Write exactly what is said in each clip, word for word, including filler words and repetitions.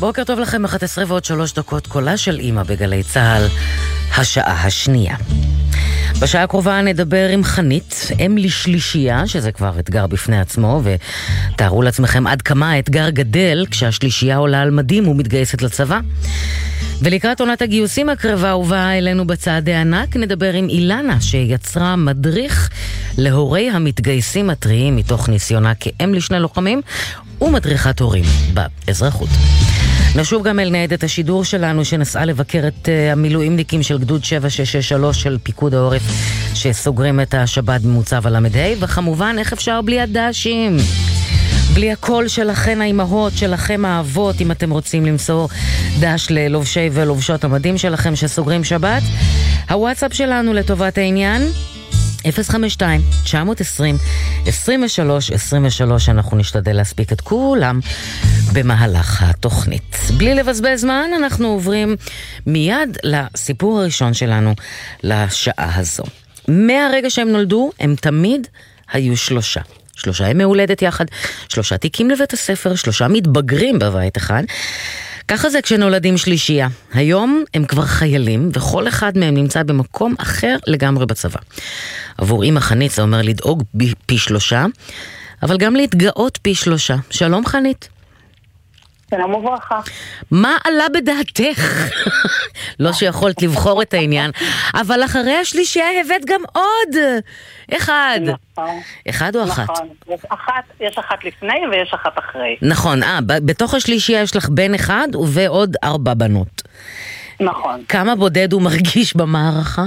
בוקר טוב לכם, אחת עשרה ועוד שלוש דקות, קולה של אמא בגלי צהל, השעה השנייה. בשעה הקרובה נדבר עם חנית, אם לשלישייה, שזה כבר אתגר בפני עצמו, ותארו לעצמכם עד כמה האתגר גדל כשהשלישייה עולה על מדים ומתגייסת לצבא. ולקראת עונת הגיוסים הקרבה ובאה אלינו בצעדי ענק, נדבר עם אילנה שיצרה מדריך להורי המתגייסים הטריים מתוך ניסיונה כאם לשני לוחמים ומדריכת הורים באזרחות. נשוב גם אל ניידת השידור שלנו שנסעה לבקר את uh, המילואימניקים של גדוד שבע שש שש שלוש של פיקוד העורף שסוגרים את השבת במוצב על המדהי, וכמובן איך אפשר בלי הדשים, בלי הקול שלכן האימהות, שלכם האבות, אם אתם רוצים למסור דש ללובשי ולובשות המדים שלכם שסוגרים שבת. הוואטסאפ שלנו לטובת העניין אפס חמש שתיים תשע עשרים עשרים ושלוש עשרים ושלוש. אנחנו נשתדל להספיק את כולם במהלך התוכנית. בלי לבזבז זמן, אנחנו עוברים מיד לסיפור הראשון שלנו לשעה הזו. מהרגע שהם נולדו, הם תמיד היו שלושה. שלושה ימי הולדת יחד, שלושה תיקים לבית הספר, שלושה מתבגרים בבית אחד. ככה זה כשנולדים שלישייה. היום הם כבר חיילים, וכל אחד מהם נמצא במקום אחר לגמרי בצבא. עבור אמא חנית זה אומר לדאוג פי שלושה, אבל גם להתגאות פי שלושה. שלום חנית. שלום וברכה. מה עלה בדעתך? לא שיכולת לבחור את העניין, אבל אחרי השלישייה הבאת גם עוד. אחד. נכון. אחד או אחת? נכון. יש אחת, יש אחת לפני ויש אחת אחרי. נכון, אה, בתוך השלישייה יש לך בן אחד ועוד ארבע בנות. נכון. כמה בודד הוא מרגיש במערכה?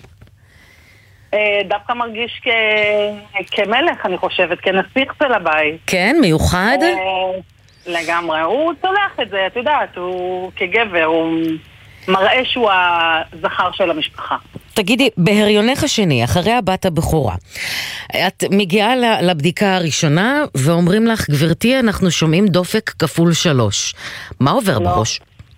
דווקא מרגיש כ... כמלך, אני חושבת, כנסיך של הבית. כן, מיוחד? לגמרי. הוא צולח את זה, את יודעת, הוא כגבר, הוא מראה שהוא הזכר של המשפחה. תגידי, בהריונך השני, אחרי הבת הבכורה, את מגיעה לבדיקה הראשונה ואומרים לך, גברתי, אנחנו שומעים דופק כפול שלוש. מה עובר לא. בראש?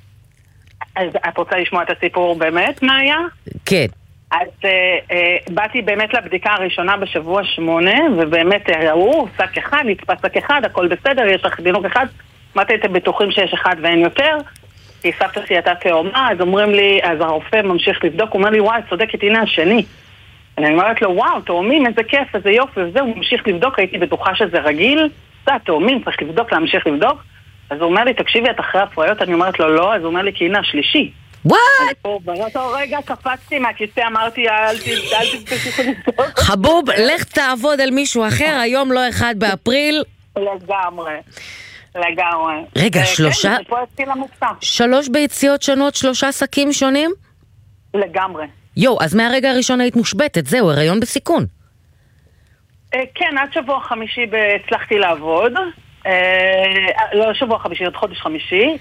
אז את רוצה לשמוע את הסיפור באמת, מה היה? כן. אז אה, אה, באתי באמת לבדיקה הראשונה בשבוע שמונה, ובאמת ראו, שק אחד, נצפה שק אחד, הכל בסדר, יש לך דינוק אחד, אמרתי, אתם בטוחים שיש אחד ואין יותר? כי סבתא שלי הייתה תאומה, אז אומרים לי, אז הרופא ממשיך לבדוק, הוא אומר לי, וואי, צודקת, הנה השני. אני אומרת לו, וואו, תאומים, איזה כיף, איזה יופי, וזה, הוא ממשיך לבדוק, הייתי בטוחה שזה רגיל, זה, תאומים, צריך לבדוק, להמשיך לבדוק. אז הוא אומר לי, תקשיבי, את אחרי הפריות, אני אומרת לו, לא, אז הוא אומר לי, כי הנה השלישי. וואט? אני פה, באותו רגע קפצתי מהכיסא, אמרתי, אל תתקשו לבדוק. חבוב, לך תעבוד על מישהו אחר, היום לא אחד באפריל. לגמרי. לגמרי. רגע, שלושה? כן, פה התחיל המוצא. שלוש ביציות שונות, שלושה שקים שונים? לגמרי. יו, אז מהרגע הראשון היית מושבתת, זהו, הריון בסיכון. כן, עד שבוע חמישי הצלחתי לעבוד. לא שבוע חמישי, עד חודש חמישי.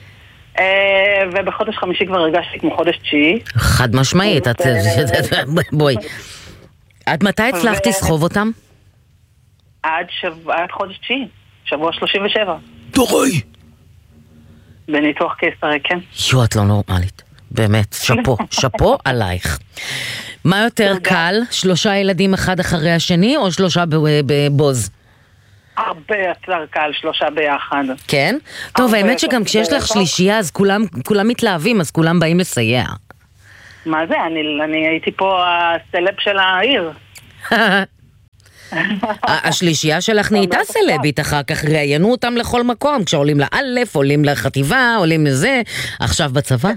ובחודש חמישי כבר הרגשתי כמו חודש תשיעי. חד משמעית, את... בואי. עד מתי הצלחת לסחוב אותם? עד חודש תשיעי, שבוע שלושים ושבע. דורי! בניתוח קיסרי, כן. יו, את לא נורמלית. באמת, שפו, שפו עלייך. מה יותר קל? שלושה ילדים אחד אחרי השני, או שלושה בבוז? הרבה יותר קל, שלושה ביחד. כן? טוב, האמת שגם כשיש לך שלישייה, אז כולם מתלהבים, אז כולם באים לסייע. מה זה? אני הייתי פה הסלב של העיר. השלישייה שלך נהייתה סלבית אחר כך, ראיינו אותם לכל מקום, כשעולים לאלף, עולים לחטיבה, עולים לזה, עכשיו בצבא.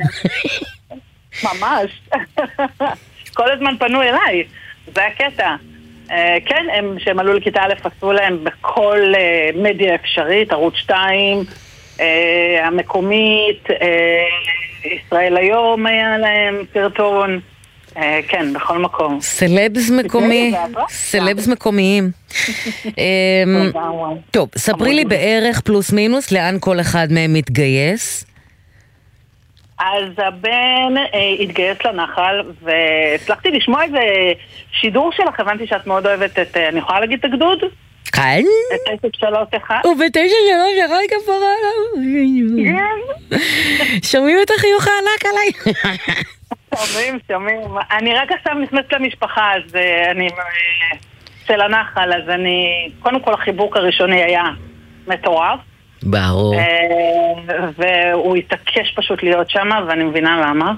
ממש. כל הזמן פנו אליי, זה הקטע. כן, שהם עלו לכיתה א', עשו להם בכל מדיה אפשרית, ערוץ שתיים, המקומית, ישראל היום היה להם סרטון, כן, בכל מקום. סלבס מקומי, סלבס מקומיים. טוב, ספרי לי בערך פלוס מינוס לאן כל אחד מהם מתגייס. אז הבן התגייס לנחל, והצלחתי לשמוע איזה שידור שלך, הבנתי שאת מאוד אוהבת את, אני יכולה להגיד את הגדוד? כן. את תשע שלוש אחת. ובתשע שלוש אחת כפרה עליו. שומעים את החיוך הענק עליי. שומעים, שומעים. אני רק עכשיו נכנסת למשפחה, אז אני של הנחל, אז אני, קודם כל החיבוק הראשוני היה מטורף. ברור. והוא התעקש פשוט להיות שם, ואני מבינה למה.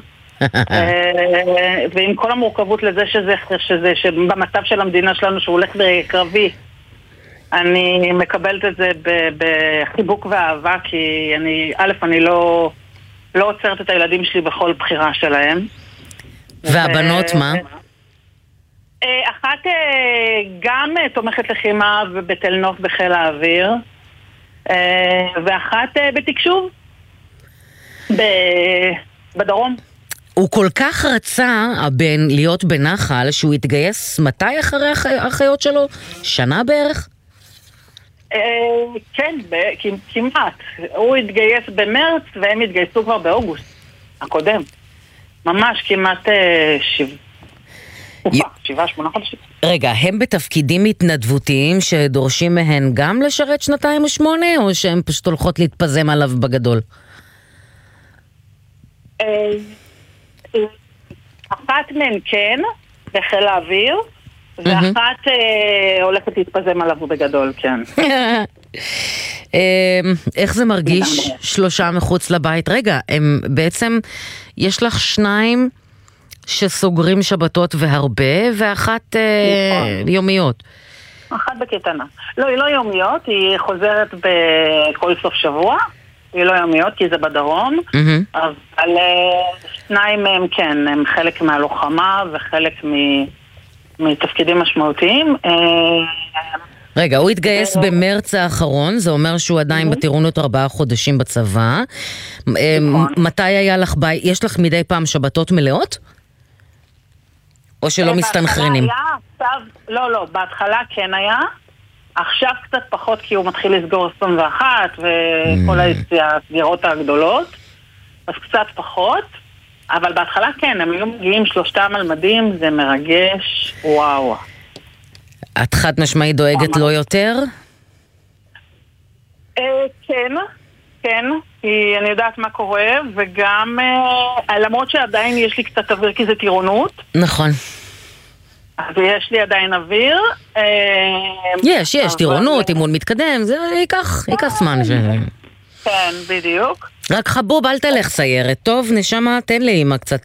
ועם כל המורכבות לזה שזה, שזה, שבמצב של המדינה שלנו שהוא הולך בקרבי, אני מקבלת את זה בחיבוק ואהבה, כי אני, א', אני לא, לא עוצרת את הילדים שלי בכל בחירה שלהם. והבנות מה? אחת גם תומכת לחימה ובתל נוף בחיל האוויר, ואחת בתקשוב בדרום. הוא כל כך רצה הבן להיות בנחל שהוא התגייס מתי אחרי האחיות שלו? שנה בערך? כן, כמעט. הוא התגייס במרץ והם התגייסו כבר באוגוסט הקודם. ממש כמעט שבע. שבעה, שמונה חודשים. רגע, הם בתפקידים התנדבותיים שדורשים מהן גם לשרת שנתיים ושמונה, או שהן פשוט הולכות להתפזם עליו בגדול? אחת מהן כן, בחיל האוויר, ואחת הולכת להתפזם עליו בגדול, כן. איך זה מרגיש? שלושה מחוץ לבית. רגע, הם בעצם, יש לך שניים שסוגרים שבתות והרבה, ואחת יומיות. אחת בקטנה. לא, היא לא יומיות, היא חוזרת בכל סוף שבוע. היא לא יומיות, כי זה בדרום. אבל שניים מהם כן, הם חלק מהלוחמה וחלק מתפקידים משמעותיים. רגע, הוא התגייס במרץ האחרון, זה אומר שהוא עדיין בטירונות ארבעה חודשים בצבא. מתי היה לך, יש לך מדי פעם שבתות מלאות? או שלא מסתנחרנים? לא, לא, בהתחלה כן היה. עכשיו קצת פחות, כי הוא מתחיל לסגור עשרים ואחת וכל הסגירות הגדולות. אז קצת פחות. אבל בהתחלה כן, הם היו מגיעים שלושתם על מדים, זה מרגש, וואו. את חד משמעית דואגת לא יותר? כן, כן, כי אני יודעת מה קורה, וגם למרות שעדיין יש לי קצת אוויר כי זה טירונות. נכון. אז יש לי עדיין אוויר. יש, יש, טירונות, אימון מתקדם, זה ייקח, ייקח זמן. כן, בדיוק. רק חבוב, אל תלך סיירת, טוב, נשמה, תן לי אמא קצת...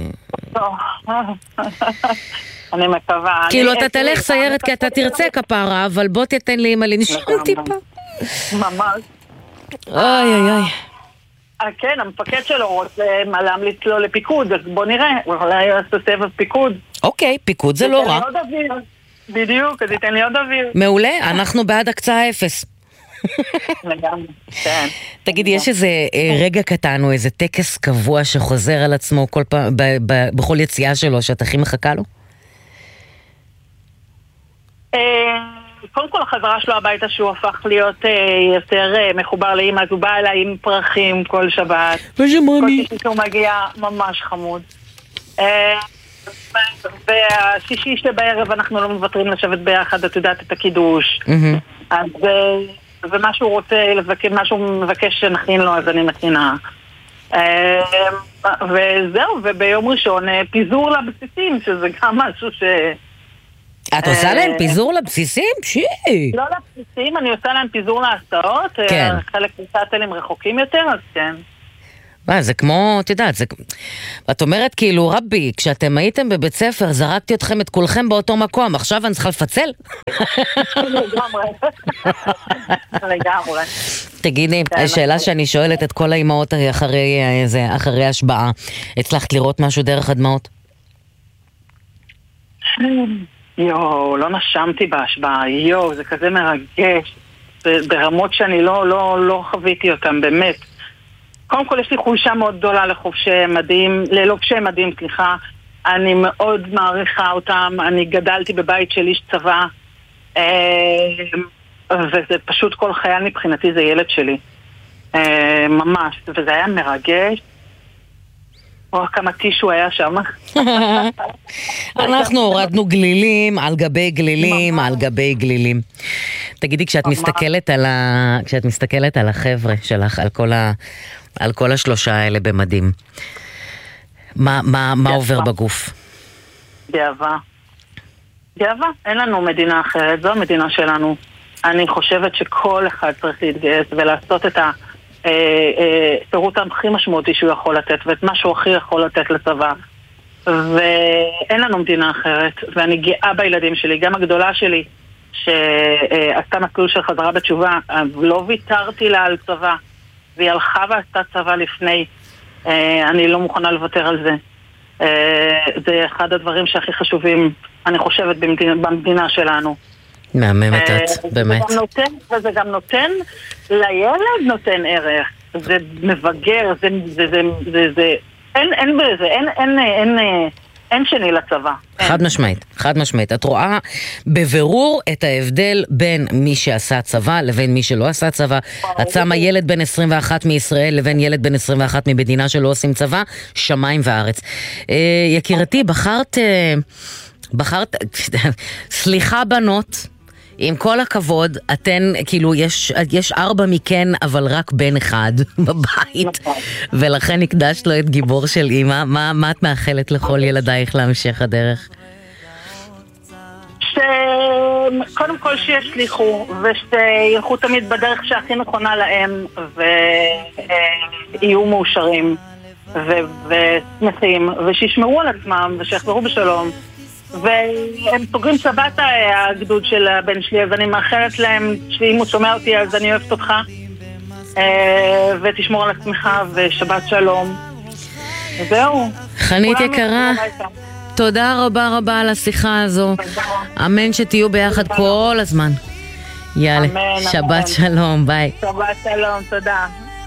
אני מקווה. כאילו אתה תלך סיירת כי אתה תרצה כפרה, אבל בוא תתן לי אמא לנשום טיפה. ממש. אוי אוי אוי. כן, המפקד שלו רוצה להמליץ לו לפיקוד, אז בוא נראה, אולי יעשה סבב פיקוד. אוקיי, פיקוד זה לא רע. בדיוק, אז ייתן לי עוד אוויר. מעולה, אנחנו בעד הקצאה אפס. לגמרי, כן. תגידי, יש איזה רגע קטן או איזה טקס קבוע שחוזר על עצמו כל פעם, בכל יציאה שלו, שאת הכי מחכה לו? קודם כל החזרה שלו הביתה שהוא הפך להיות יותר מחובר לאמא, אז הוא בא אליי עם פרחים כל שבת. כל שישי שהוא מגיע ממש חמוד. והשישי שבערב אנחנו לא מוותרים לשבת ביחד, את יודעת, את הקידוש. אז ומה שהוא רוצה לבקש, מה שהוא מבקש שנכין לו, אז אני מכינה. וזהו, וביום ראשון פיזור לבסיסים, שזה גם משהו ש... את עושה להם פיזור לבסיסים? שי! לא לבסיסים, אני עושה להם פיזור להסעות. כן. חלק מסעתלים רחוקים יותר, אז כן. מה, זה כמו, את יודעת, זה... את אומרת כאילו, רבי, כשאתם הייתם בבית ספר, זרקתי אתכם את כולכם באותו מקום, עכשיו אני צריכה לפצל? לגמרי. לגמרי. תגידי, השאלה שאני שואלת את כל האימהות אחרי השבעה, הצלחת לראות משהו דרך הדמעות? יואו, לא נשמתי בהשבעה, יואו, זה כזה מרגש, ברמות שאני לא, לא, לא חוויתי אותם, באמת. קודם כל יש לי חולשה מאוד גדולה לחובשי מדים, ללובשי מדים, סליחה, אני מאוד מעריכה אותם, אני גדלתי בבית של איש צבא, וזה פשוט כל חייל מבחינתי זה ילד שלי, ממש, וזה היה מרגש. או כמה טישו היה שם. אנחנו הורדנו גלילים על גבי גלילים על גבי גלילים. תגידי, כשאת מסתכלת על ה... כשאת מסתכלת על החבר'ה שלך, על כל ה... על כל השלושה האלה במדים, מה, מה, מה עובר בגוף? גאווה. גאווה. אין לנו מדינה אחרת, זו המדינה שלנו. אני חושבת שכל אחד צריך להתגייס ולעשות את ה... השירות הכי משמעותי שהוא יכול לתת, ואת מה שהוא הכי יכול לתת לצבא. ואין לנו מדינה אחרת, ואני גאה בילדים שלי, גם הגדולה שלי, שעשתה מסלול של חזרה בתשובה, לא ויתרתי לה על צבא, והיא הלכה ועשתה צבא לפני, אני לא מוכנה לוותר על זה. זה אחד הדברים שהכי חשובים, אני חושבת, במדינה, במדינה שלנו. מהממת את, באמת. וזה גם נותן, לילד נותן ערך. זה מבגר, זה, זה, זה, זה, זה, אין, אין בזה, אין, אין, אין, אין, אין שני לצבא. חד משמעית, חד משמעית. את רואה בבירור את ההבדל בין מי שעשה צבא לבין מי שלא עשה צבא. את שמה ילד בן עשרים ואחת מישראל לבין ילד בן עשרים ואחת ממדינה שלא עושים צבא, שמיים וארץ. יקירתי, בחרת, בחרת, סליחה בנות, עם כל הכבוד, אתן, כאילו, יש, יש ארבע מכן, אבל רק בן אחד בבית, ולכן הקדשת לו את גיבור של אמא. מה, מה את מאחלת לכל ילדייך להמשך הדרך? שקודם כל שישליחו, ושילכו תמיד בדרך שהכי נכונה להם, ויהיו מאושרים, ושמחים, ושישמרו על עצמם, ושיחזרו בשלום. והם סוגרים שבת הגדוד של הבן שלי, אז אני מאחלת להם שאם הוא שומע אותי אז אני אוהבת אותך, ותשמור על עצמך, ושבת שלום. זהו. חנית יקרה, תודה רבה רבה על השיחה הזו. אמן שתהיו ביחד כל הזמן. יאללה, שבת שלום, ביי. שבת שלום, תודה.